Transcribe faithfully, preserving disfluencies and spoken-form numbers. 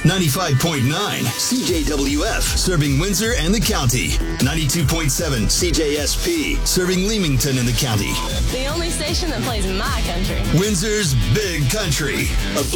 ninety-five point nine C J W F, serving Windsor and the county. ninety-two point seven C J S P, serving Leamington and the county. The only station that plays my country. Windsor's Big Country. A